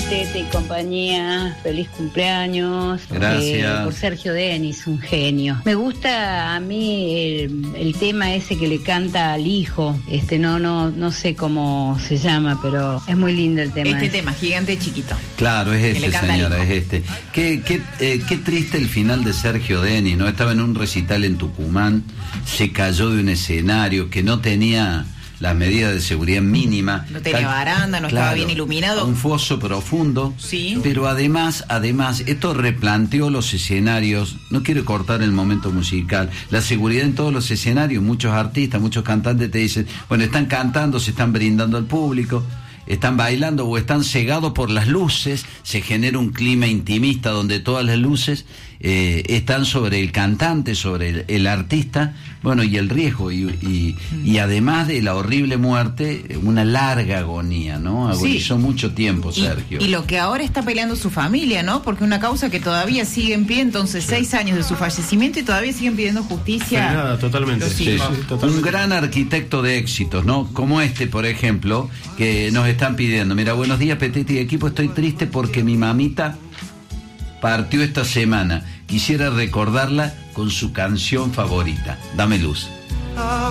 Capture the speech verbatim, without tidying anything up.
Tete y compañía, feliz cumpleaños. Gracias. Eh, por Sergio Denis, un genio. Me gusta a mí el, el tema ese que le canta al hijo. Este, no, no, no sé cómo se llama, pero es muy lindo el tema. Este ese. tema, Gigante Chiquito. Claro, es Que le este, canta al señora, hijo. es este. Qué, qué, eh, qué triste el final de Sergio Denis, ¿no? Estaba en un recital en Tucumán, se cayó de un escenario que no tenía las medidas de seguridad mínima. No tenía Tal- baranda, no estaba bien iluminado. Un foso profundo. Sí. Pero además, además, esto replanteó los escenarios. No quiero cortar el momento musical. La seguridad en todos los escenarios. Muchos artistas, muchos cantantes te dicen, bueno, están cantando, se están brindando al público, están bailando o están cegados por las luces, se genera un clima intimista donde todas las luces eh, están sobre el cantante, sobre el, el artista, bueno, y el riesgo, y, y, y además de la horrible muerte, una larga agonía, ¿no? Agonizó Sí. mucho tiempo, Y, Sergio. y lo que ahora está peleando su familia, ¿no? Porque una causa que todavía sigue en pie, entonces seis años de su fallecimiento y todavía siguen pidiendo justicia. Nada, totalmente. Los Sí, hijos. sí, Un totalmente. gran arquitecto de éxitos, ¿no? Como este, por ejemplo, que nos están pidiendo. Mira, buenos días, Petete y equipo. Estoy triste porque mi mamita partió esta semana. Quisiera recordarla con su canción favorita. Dame luz.